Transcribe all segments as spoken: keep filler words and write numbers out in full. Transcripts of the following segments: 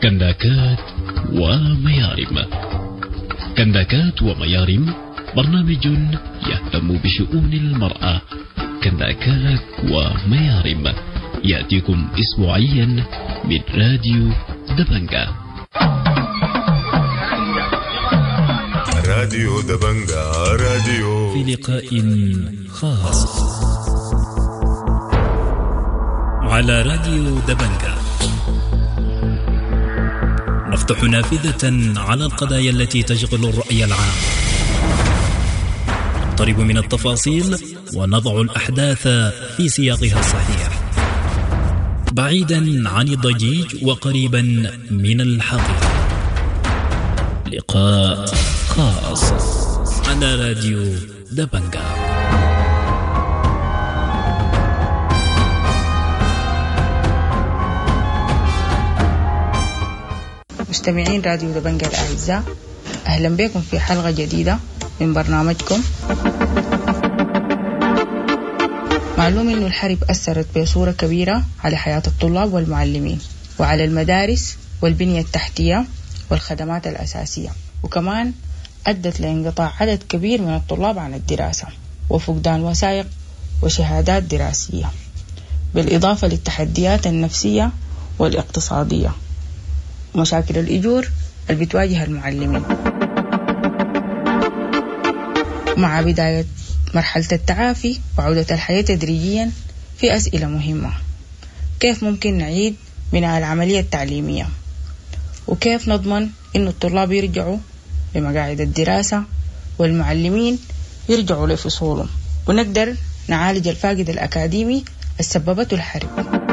كنداكات وميارم. كنداكات وميارم برنامج يهتم بشؤون المرأة. كنداكات وميارم يأتيكم أسبوعيا من راديو دبنجا. راديو دبنجا راديو في لقاء خاص على راديو دبنجا نفتح نافذة على القضايا التي تشغل الرأي العام، نقترب من التفاصيل ونضع الأحداث في سياقها الصحيح، بعيدا عن الضجيج وقريبا من الحقيقة. لقاء خاص على راديو دبنجا. مستمعين راديو دبنجا الأعزاء، أهلا بكم في حلقة جديدة من برنامجكم. معلوم أن الحرب أثرت بصورة كبيرة على حياة الطلاب والمعلمين وعلى المدارس والبنية التحتية والخدمات الأساسية، وكمان أدت لانقطاع عدد كبير من الطلاب عن الدراسة وفقدان وثائق وشهادات دراسية، بالإضافة للتحديات النفسية والاقتصادية ومشاكل الإجور اللي بتواجه المعلمين. مع بداية مرحلة التعافي وعودة الحياة تدريجيا، في أسئلة مهمة: كيف ممكن نعيد بناء العملية التعليمية؟ وكيف نضمن إن الطلاب يرجعوا لمقاعد الدراسة والمعلمين يرجعوا لفصولهم، ونقدر نعالج الفاقد الأكاديمي السببته الحرب؟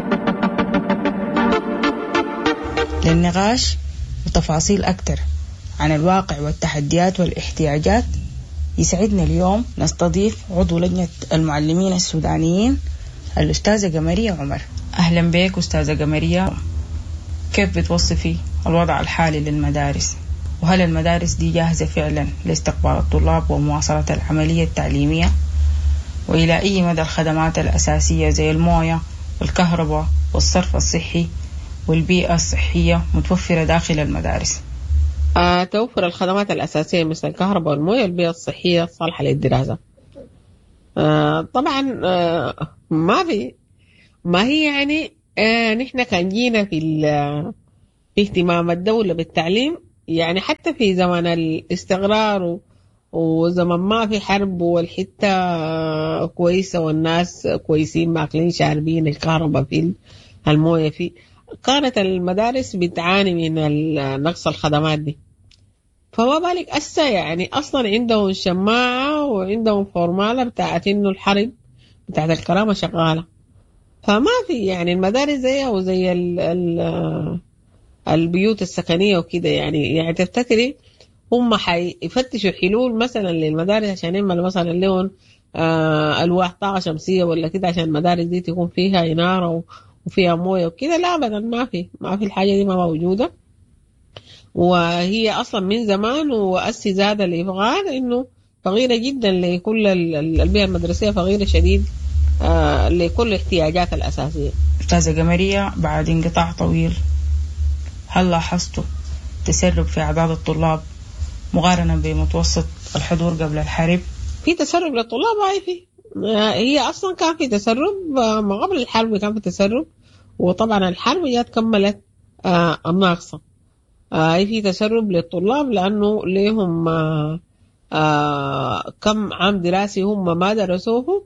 للنقاش وتفاصيل أكثر عن الواقع والتحديات والاحتياجات، يسعدنا اليوم نستضيف عضو لجنة المعلمين السودانيين الأستاذة قمرية عمر. أهلا بك أستاذة قمرية. كيف بتوصفي الوضع الحالي للمدارس؟ وهل المدارس دي جاهزة فعلا لاستقبال الطلاب ومواصلة العملية التعليمية؟ وإلى أي مدى الخدمات الأساسية زي الموية والكهرباء والصرف الصحي والبيئة الصحية متوفرة داخل المدارس؟ آه، توفر الخدمات الأساسية مثل الكهرباء والموية والبيئة الصحية صالحة للدراسة. آه، طبعا آه، ما في ما هي يعني آه، نحن كان جينا في, في اهتمام الدولة بالتعليم، يعني حتى في زمن الاستقرار وزمن ما في حرب والحتة آه، كويسة والناس كويسين ماكلين شاربين الكهرباء في الموية في، كانت المدارس بتعاني من نقص الخدمات دي. فما بالك أسا يعني أصلا عندهم شماعة وعندهم فورمالة بتاعت إنه الحرب بتاعت الكرامة شغالة. فما في يعني المدارس زيها وزي ال ال البيوت السكنية وكده. يعني يعني تفتكري هم حيفتشوا حلول مثلا للمدارس عشان يعملوا مثلا لهم آه ألواح طاقة شمسية ولا كده عشان المدارس دي تكون فيها إنارة وفيها موية وكده؟ لا أبدا، ما في ما في الحاجة دي ما موجودة. وهي أصلا من زمان وأسس هذا الإفغان إنه فقيرة جدا لكل البيئة المدرسية، فقيرة شديد آه لكل الاحتياجات الأساسية. أستاذة قمرية، بعد انقطاع طويل هل لاحظتوا تسرب في أعداد الطلاب مقارنة بمتوسط الحضور قبل الحرب؟ في تسرب للطلاب، هاي في آه هي أصلا كان في تسرب آه ما قبل الحرب كان في تسرب، وطبعا الحرب جات كملت آه الناقصة. هاي آه في تسرب للطلاب لأنه لهم آه آه كم عام دراسي هم ما درسوه،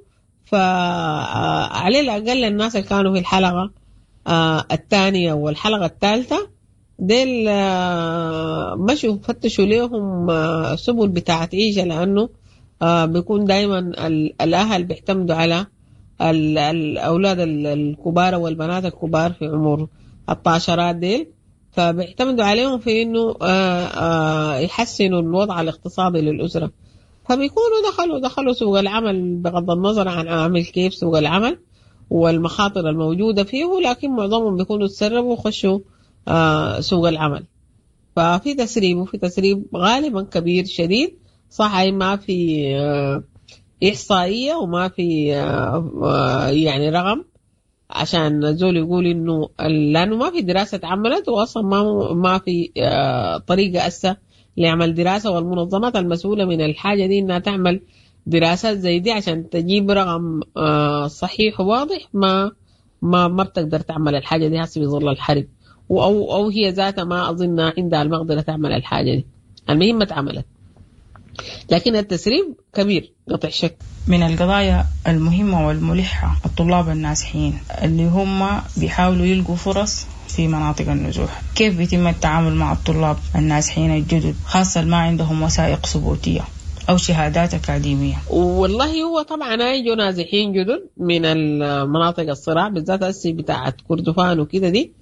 فعلى الأقل الناس اللي كانوا في الحلقة آه الثانية والحلقة الثالثة ديل آه مشوا فتشوا لهم آه سبل بتاعت عيشة، لأنه آه بيكون دايما الأهل بيعتمدوا على الأولاد الكبار والبنات الكبار في عمر الطاشرات ديل، فبيعتمدوا عليهم في إنه آه آه يحسنوا الوضع الاقتصادي للأسرة. فبيكونوا دخلوا دخلوا سوق العمل بغض النظر عن عامل كيف سوق العمل والمخاطر الموجودة فيه، لكن معظمهم بيكونوا تسربوا وخشوا آه سوق العمل. ففي تسريب وفي تسريب غالبا كبير شديد. صح، ما في آه إحصائية وما في آه يعني رقم عشان زول يقول إنه لأنه ما في دراسة اتعملت، وأصلا ما ما في طريقة أسا لعمل دراسة، والمنظمات المسؤولة من الحاجة دي إنها تعمل دراسات زي دي عشان تجيب رقم صحيح وواضح، ما ما ما بتقدر تعمل الحاجة دي هسه بظل الحرب، أو أو هي ذاتها ما أظن عندها المقدرة تعمل الحاجة دي. المهم اتعملت، لكن التسريب كبير قطع شك. من القضايا المهمة والملحة الطلاب النازحين اللي هم بيحاولوا يلقوا فرص في مناطق النزوح، كيف بيتم التعامل مع الطلاب النازحين الجدد خاصة اللي ما عندهم وثائق ثبوتية أو شهادات أكاديمية؟ والله هو طبعا هيجوا نازحين جدد من المناطق الصراع بالذات السي بتاعت كردفان وكده دي،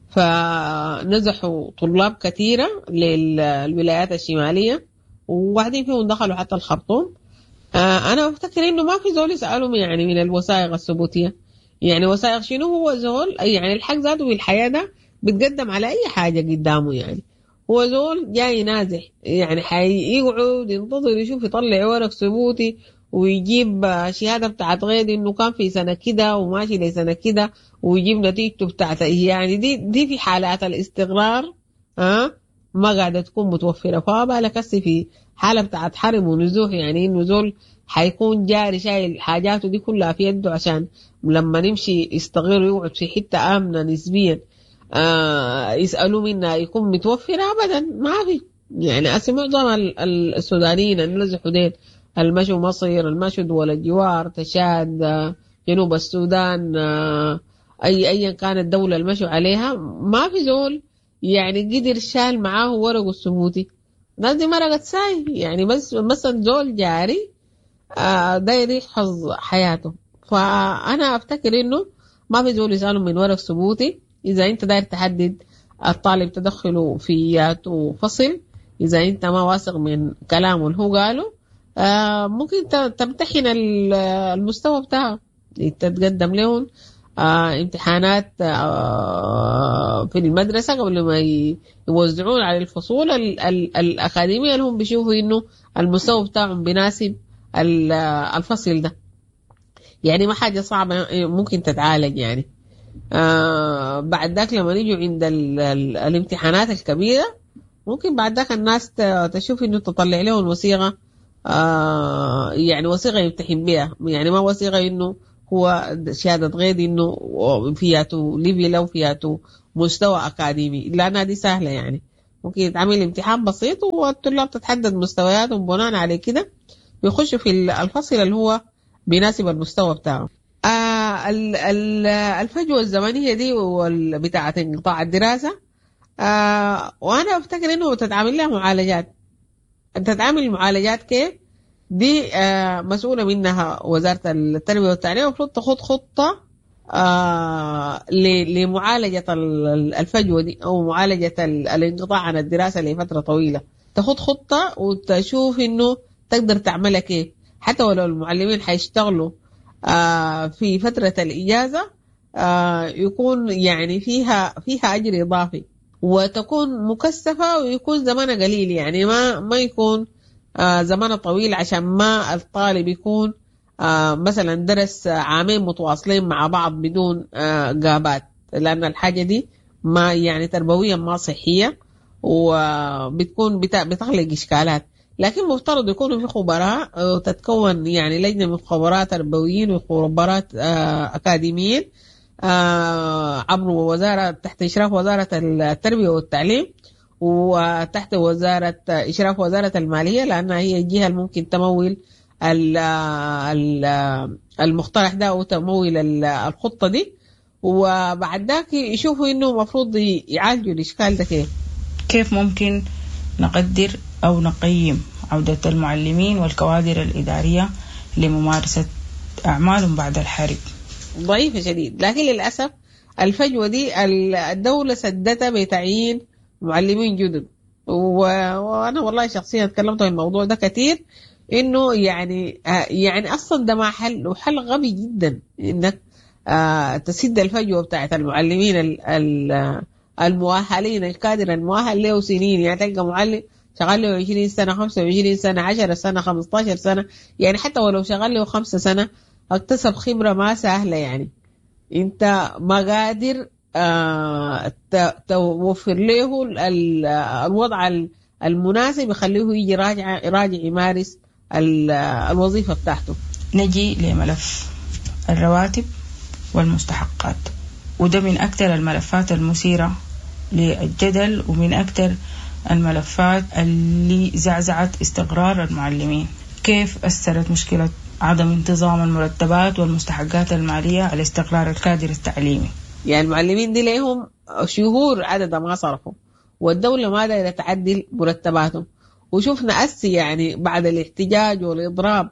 فنزحوا طلاب كثيرة للولايات الشمالية، وبعدين فيهم دخلوا حتى الخرطوم. آه أنا بفتكر إنه ما في زول يسألهم يعني من الوثائق الثبوتية، يعني وثائق شنو؟ هو زول يعني الحق ذاته بالحياة ده بتقدم على أي حاجة قدامه، يعني هو زول جاي نازح، يعني حيقعد ينتظر يشوف يطلع ورق ثبوتي ويجيب شهادة بتاعت غير إنه كان في سنة كده وماشي لسنة كده ويجيب نتيجته بتاعت، يعني دي دي في حالات الاستقرار ها أه؟ ما قاعدة تكون متوفرة، فبالك هسه في حالة بتاعت حرب ونزوح، يعني إنه زول حيكون جاري شايل حاجاته دي كلها في يده عشان لما نمشي يستقر ويقعد في حتة آمنة نسبيا آه يسألوا منا يكون متوفرة أبدا ما في. يعني أسي معظم السودانيين النزحوا دين المشوا مصر، المشوا دول الجوار، تشاد، جنوب السودان، آه أي أيا كانت الدولة المشوا عليها، ما في زول يعني قدر شال معاه ورقه الثبوتي. الناس دي مرقت ساي، يعني بس مثلا زول جاري آه داير يحفظ حياته. فأنا أفتكر إنه ما في زول يسألهم من ورق ثبوتي. إذا أنت داير تحدد الطالب تدخله فياته فصل، إذا أنت ما واثق من كلامه اللي هو قاله آه ممكن تمتحن المستوى بتاعه، تتقدم لهم آه امتحانات آه في المدرسة قبل ما يوزعون على الفصول ال ال الأكاديمية اللي هم بيشوفوا إنه المستوى بتاعهم بيناسب الفصل ده. يعني ما حاجة صعبة ممكن تتعالج يعني. آه بعد ذاك لما نيجوا عند ال ال الامتحانات الكبيرة ممكن بعد ذاك الناس تشوف إنه تطلع لهم وثيقة آه يعني وثيقة يمتحن بها، يعني ما وثيقة إنه هو شهادة غير إنه فياته ليفل أو فياته مستوى أكاديمي، لأنها دي سهلة. يعني ممكن يتعمل امتحان بسيط والطلاب تتحدد مستوياتهم بناء على كده يخشوا في الفصل اللي هو بيناسب المستوى بتاعه. آه الفجوة الزمنية دي بتاعة انقطاع الدراسة آه وأنا أفتكر إنه تتعامل لها معالجات. تتعامل معالجات كيف؟ دي آه مسؤولة منها وزارة التربية والتعليم، المفروض تاخد خطة آه لمعالجة الفجوة دي أو معالجة الانقطاع عن الدراسة لفترة طويلة. تاخد خطة وتشوف إنه تقدر تعملها كيف، حتى ولو المعلمين حيشتغلوا آه في فترة الإجازة آه يكون يعني فيها فيها أجر إضافي، وتكون مكثفة ويكون زمانها قليل، يعني ما ما يكون آه زمانها طويل عشان ما الطالب يكون آه مثلا درس عامين متواصلين مع بعض بدون آه قابات، لأن الحاجة دي ما يعني تربويا ما صحية وبتكون بتخلق إشكالات. لكن مفترض يكونوا في خبراء وتتكون يعني لجنة من خبراء تربويين وخبراء آه أكاديميين آه عبر وزارة تحت إشراف وزارة التربية والتعليم وتحت وزارة إشراف وزارة المالية، لأنها هي الجهة اللي ممكن تمول المقترح ده وتمول الخطة دي، وبعد ذاك يشوفوا إنه مفروض يعالجوا الإشكال ده كيف. كيف ممكن نقدر أو نقيم عودة المعلمين والكوادر الإدارية لممارسة أعمالهم بعد الحرب؟ ضعيفة شديد، لكن للأسف الفجوة دي الدولة سدتها بتعيين معلمين جدد، وأنا والله شخصيا تكلمت عن الموضوع ده كتير، إنه يعني يعني أصلا ده ما حل وحل غبي جدا إنك تسد الفجوة بتاعت المعلمين المؤهلين، الكادر المؤهل له سنين. يعني تلقى معلم شغال له عشرين سنة، خمسة وعشرين سنة، عشرة سنة، خمستاشر سنة، يعني حتى ولو شغال له خمسة سنة اكتسب خبرة ما سهلة يعني. انت ما قادر آه توفر له الوضع المناسب يخليه يجي راجع راجع يمارس الوظيفة بتاعته. نجي لملف الرواتب والمستحقات، وده من أكثر الملفات المثيرة للجدل ومن أكثر الملفات اللي زعزعت استقرار المعلمين. كيف أثرت مشكلة عدم انتظام المرتبات والمستحقات المالية على استقرار الكادر التعليمي؟ يعني المعلمين دي لهم شهور عدد ما صرفوا، والدولة ما دايرة تعدل مرتباتهم، وشوفنا أسي يعني بعد الاحتجاج والإضراب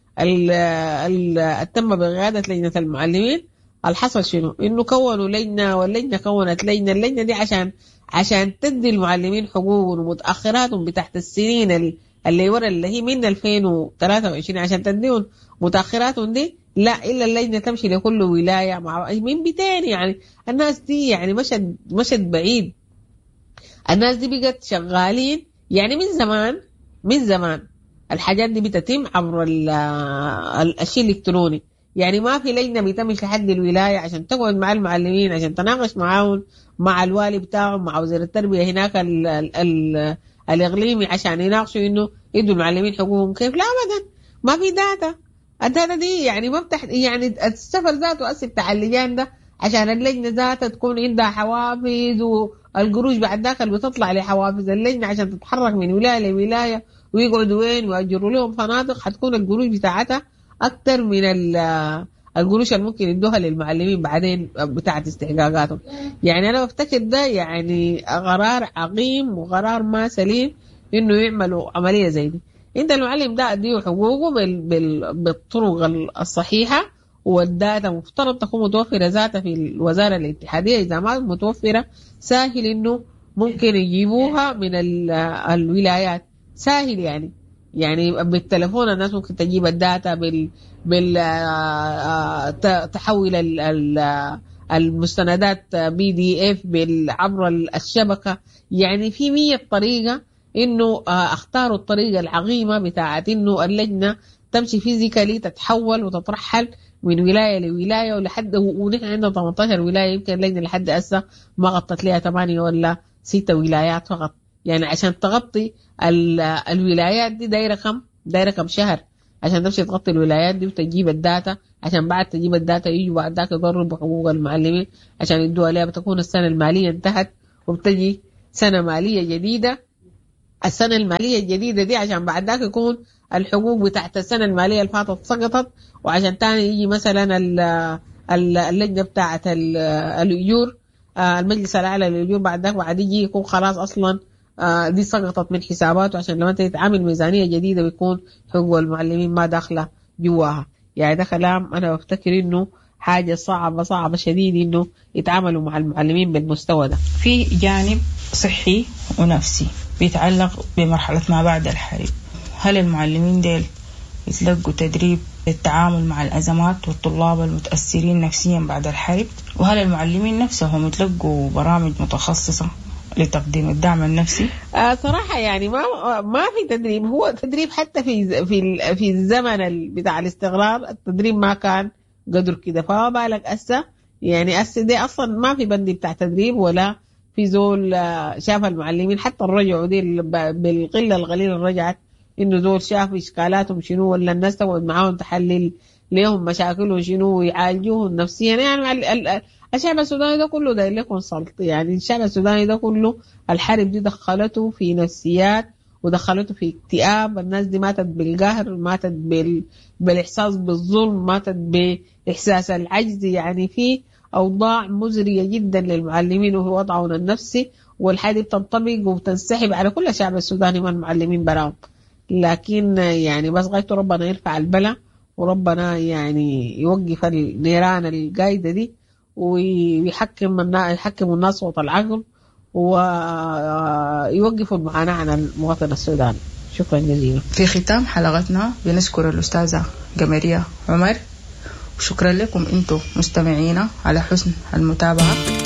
اللي تم بقيادة لجنة المعلمين الحصل شنو؟ إنه كونوا لجنة، واللجنة كونت لجنة، اللجنة دي عشان عشان تدي المعلمين حقوقهم ومتأخراتهم بتحت السنين اللي ورا اللي هي من ألفين وثلاثة وعشرين عشان تديهم متأخراتهم دي، لا إلا اللجنة تمشي لكل ولاية مع من بتاني. يعني الناس دي يعني مشت مشت بعيد. الناس دي بقت شغالين يعني من زمان من زمان الحاجات دي بتتم عبر الشيء الإلكتروني. يعني ما في لجنة بتمشي لحد الولاية عشان تقعد مع المعلمين عشان تناقش معاهم مع الوالي بتاعهم مع وزير التربية هناك ال ال ال الإقليمي عشان يناقشوا إنه يدوا المعلمين حقوقهم كيف. لا أبدا، ما في داتا. الداتا دي يعني ما بتحت يعني السفر ذاته أسف بتاع اللجان ده عشان اللجنة ذاتها تكون عندها حوافز، والقروش بعد ذاك اللي بتطلع لحوافز اللجنة عشان تتحرك من ولاية لولاية ويقعدوا وين ويأجروا لهم فنادق، حتكون القروش بتاعتها أكتر من القروش اللي ممكن يدوها للمعلمين بعدين بتاعت استحقاقاتهم. يعني أنا بفتكر ده يعني قرار عقيم وقرار ما سليم إنه يعملوا عملية زي دي. انت المعلم ده اديه حقوقه بالطرق الصحيحة، والداتا مفترض تكون متوفرة ذاتها في الوزارة الاتحادية. إذا ما متوفرة سهل إنه ممكن يجيبوها من الولايات، سهل يعني يعني بالتلفون الناس ممكن تجيب الداتا بال بال تحول المستندات بي دي اف عبر الشبكة. يعني في مية طريقة إنه اختاروا الطريقة العقيمة بتاعت إنه اللجنة تمشي فيزيكالي تتحول وتترحل من ولاية لولاية ولحد، ونحن عندنا ثمانية عشر ولاية يمكن اللجنة لحد هسه ما غطت لها ثمانية ولا ستة ولايات فقط. يعني عشان تغطي الولايات دي دايرة كم دايرة كم شهر عشان تمشي تغطي الولايات دي وتجيب الداتا، عشان بعد تجيب الداتا يجوا بعد ذاك يضربوا حقوق المعلمين عشان يدوها لها. بتكون السنة المالية انتهت وبتجي سنة مالية جديدة. السنة المالية الجديدة دي عشان بعد ذاك يكون الحقوق بتاعت السنة المالية اللي فاتت سقطت، وعشان تاني يجي مثلا اللجنة بتاعت الأجور المجلس الأعلى للأجور بعد ذاك بعد يجي يكون خلاص أصلا دي سقطت من حساباته، عشان لما تتعامل ميزانية جديدة بيكون حقوق المعلمين ما داخلة جواها. يعني ده كلام أنا بفتكر إنه حاجة صعبة صعبة شديد إنه يتعاملوا مع المعلمين بالمستوى ده. في جانب صحي ونفسي بيتعلق بمرحلة ما بعد الحرب. هل المعلمين ديل يتلقوا تدريب للتعامل مع الأزمات والطلاب المتأثرين نفسيا بعد الحرب؟ وهل المعلمين نفسهم يتلقوا برامج متخصصة لتقديم الدعم النفسي؟ آه صراحة يعني ما ما في تدريب. هو تدريب حتى في في في الزمن بتاع الاستقرار التدريب ما كان قدر كده، فما بالك أسا يعني أسا دي أصلا ما في بند بتاع تدريب ولا في زول شاف المعلمين. حتى الرجعوا دي بالقلة القليلة رجعت إنه زول شاف إشكالاتهم شنو، ولا الناس تقعد معاهم تحلل ليهم مشاكلهم شنو ويعالجوهم نفسيا. يعني الشعب السوداني ده كله ده اللي كونسلت. يعني الشعب السوداني ده كله الحرب دي دخلته في نفسيات ودخلته في اكتئاب. الناس دي ماتت بالقهر، ماتت بال... بالإحساس بالظلم، ماتت بإحساس العجز. يعني في أوضاع مزرية جدا للمعلمين وهو وضعهم النفسي، والحاجة دي بتنطبق وبتنسحب على كل الشعب السوداني من المعلمين براهم. لكن يعني بس غايته ربنا يرفع البلاء، وربنا يعني يوقف النيران القايدة دي ويحكم الناس يحكم الناس صوت العقل ويوقفوا المعاناة عن المواطن السوداني. شكرا جزيلا. في ختام حلقتنا بنشكر الأستاذة قمرية عمر، وشكرا لكم أنتم مستمعينا على حسن المتابعة.